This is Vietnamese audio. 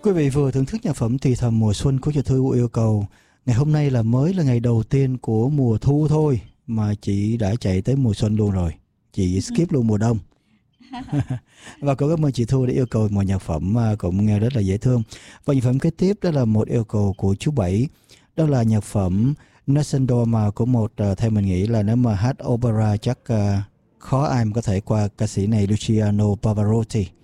Quý vị vừa thưởng thức nhạc phẩm Thì thầm mùa xuân của chị Thư yêu cầu. Ngày hôm nay mới là ngày đầu tiên của mùa thu thôi mà chị đã chạy tới mùa xuân luôn rồi. Chị skip luôn mùa đông. Và cũng cảm ơn chị Thu đã yêu cầu một nhạc phẩm cũng nghe rất là dễ thương. Và nhạc phẩm kế tiếp đó là một yêu cầu của chú Bảy. Đó là nhạc phẩm Nascendorma của một, theo mình nghĩ là nếu mà hát opera chắc khó ai mà có thể qua ca sĩ này, Luciano Pavarotti.